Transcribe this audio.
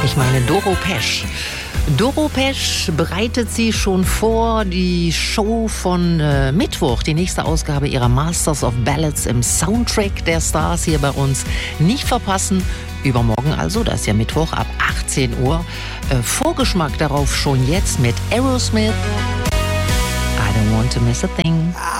Ich meine Doro Pesch. Doro Pesch bereitet sie schon vor, die Show von Mittwoch, die nächste Ausgabe ihrer Masters of Ballads im Soundtrack der Stars hier bei uns. Nicht verpassen, übermorgen also, das ist ja Mittwoch ab 18 Uhr. Vorgeschmack darauf schon jetzt mit Aerosmith. I don't want to miss a thing.